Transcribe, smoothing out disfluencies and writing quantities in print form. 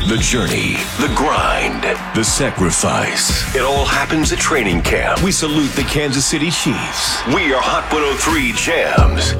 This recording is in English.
The journey, the grind, the sacrifice. It all happens at training camp. We salute the Kansas City Chiefs. We are Hot 103 Jams.